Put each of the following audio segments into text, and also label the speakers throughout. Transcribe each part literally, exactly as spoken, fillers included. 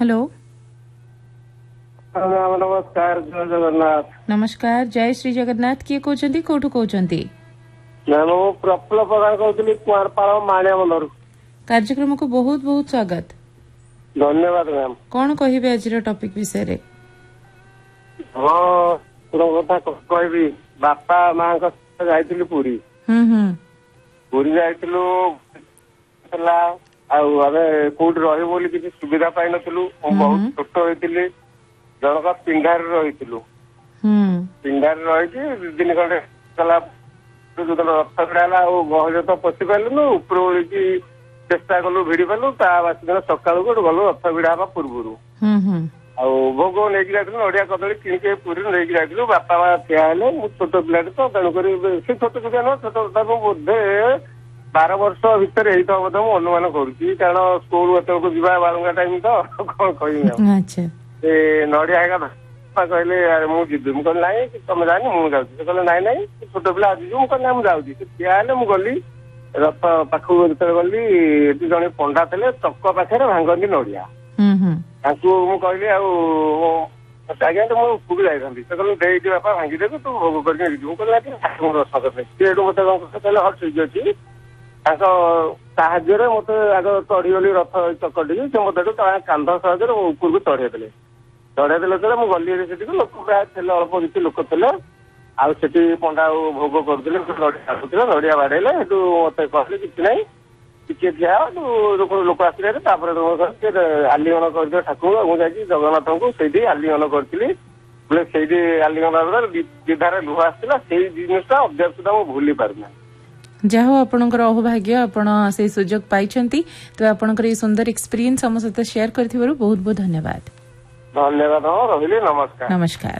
Speaker 1: Hello
Speaker 2: नमस्कार जय जगन्नाथ।
Speaker 1: नमस्कार जय श्री जगन्नाथ। किए कहते कौटू कहते?
Speaker 2: मैं प्रफुल्ल प्रधान कहती कुआरपाड़ माणिया बंदर।
Speaker 1: कार्यक्रम को बहुत बहुत स्वागत।
Speaker 2: धन्यवाद मैम।
Speaker 1: कौन कहे आज टॉपिक विषय?
Speaker 2: हाँ कथा कहबी बापा माँ जाइलु पुरी पुरी जाइलु आमे कोउठ रही बोली किसी सुविधा पाई नथिलु। बहुत छोट होइतिली जनक पिंडार रही पिंडार रही दिन खंडे कला जो रथ भिड़ा गहल तो पशि पारूनु उपर ओळी चेष्टा कलु भिड़ी पालु ता बासी दिन सकाल गलु रथ भिड़ा हवा पूर्व भोग नहीं जाइलु नड़िया कदली किणिके पुरी नहीं जाइलु बापा माँ ठिया हेले छोट पिला तो तेणुक से छोट पिला न छोट बोधे बार वर्ष भितर यही बोधे मु अनुमान करुच्ची कारण स्कूल को जीवा बालंगा टाइम तो कौन कह नड़िया कहले मुझे मुझे ना तुम जानी मुझे कहले नाई नाई छोट पिला आज मुझे ना मुझे ठिया हेले मुझे रथ पाखक जो गली जड़े पंडा थे चक पाखे भांगती नड़िया मुझे कहली आज्ञा तो मुझे जाती से कहले दे बापा भांगिदेबी तू भोग कर दर्शन करते मत हाँ ठीक अच्छी साहाଯ୍ୟରେ मत आग चढ़ीगली रथ चकटी से मत कांध साहाଯ୍य उपरको चढ़ेदेले चढ़ेदेले मुझे गली से लोक प्राय थे अल्प किसी लोक थे आठी पंडा भोग करते नड़िया नड़िया बाड़ेले मत कहले कि ना टिके ठिया लोक आसले आलिंगन कर ठाकुर मुझे जगन्नाथ को से आलिंगन करी बोले से आलिंगन विधार लुह आसला से जिनसा अभ्यास सुधा मुझे भूली पारना।
Speaker 1: जहाँ हो आपणकर अहोभाग्य आपण से सुजोग पाई तो आपणकर ये सुंदर एक्सपीरियंस हम सहित शेयर करथिबारु बहुत बहुत धन्यवाद।
Speaker 2: धन्यवाद रहिले नमस्कार।
Speaker 1: नमस्कार।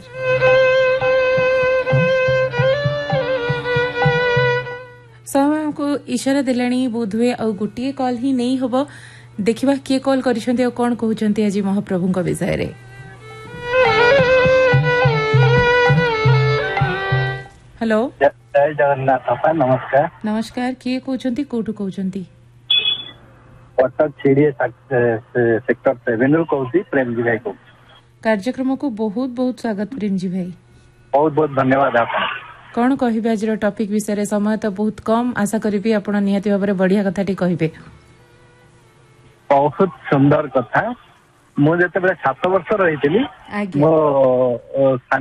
Speaker 1: समय को इशारा देलानी बोध हुए आ गोटे कॉल ही नहीं हबो देखिबा किए कॉल करिसंते आ कोन कहउचंते आज महाप्रभुଙ୍କ विषय रे। हेलो
Speaker 3: जय जगन्नाथ अपा नमस्कार।
Speaker 1: नमस्कार किए कहउचंती कोठु कहउचंती?
Speaker 3: कटक छिड़ी सेक्टर सेवन रु कहउची प्रेम जी भाई को।
Speaker 1: कार्यक्रम को बहुत बहुत स्वागत प्रेम जी भाई।
Speaker 3: बहुत बहुत धन्यवाद आपन।
Speaker 1: कौन कहबे आज टॉपिक विषय रे? समय तो बहुत कम आशा करी आपण निहाती भाबरे बढ़िया कथाटी कहबे।
Speaker 3: बहुत सुंदर कथा। मु जते सात वर्ष रही मो